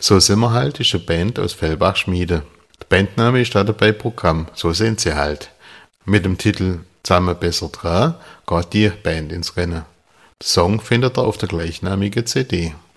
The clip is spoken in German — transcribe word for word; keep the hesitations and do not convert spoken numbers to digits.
So sind wir halt ist eine Band aus Fellbach-Schmiede. Der Bandname ist da dabei Programm, so sind sie halt. Mit dem Titel Zusammen besser dran geht die Band ins Rennen. Den Song findet ihr auf der gleichnamigen C D.